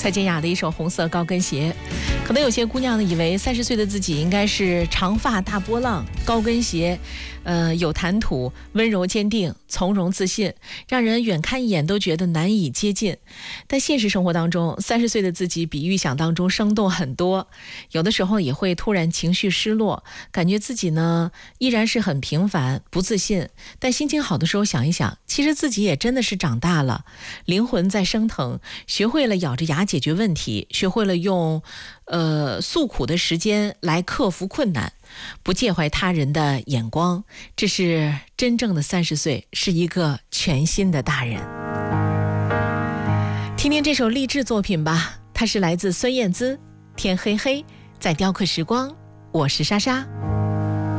蔡健雅的一首《红色高跟鞋》。可能有些姑娘呢以为30岁的自己应该是长发大波浪、高跟鞋，有谈吐、温柔坚定、从容自信，让人远看一眼都觉得难以接近。但现实生活当中，30岁的自己比预想当中生动很多，有的时候也会突然情绪失落，感觉自己呢依然是很平凡、不自信。但心情好的时候想一想，其实自己也真的是长大了，灵魂在升腾，学会了咬着牙解决问题，学会了用诉苦的时间来克服困难，不介怀他人的眼光，这是真正的30岁，是一个全新的大人。听听这首励志作品吧，它是来自孙燕姿，天黑黑，在雕刻时光，我是莎莎。